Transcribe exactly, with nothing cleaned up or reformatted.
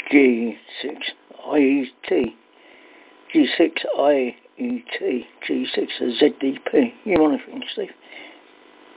G six I E T. G six I E T. G six Z D P. You want anything, Steve?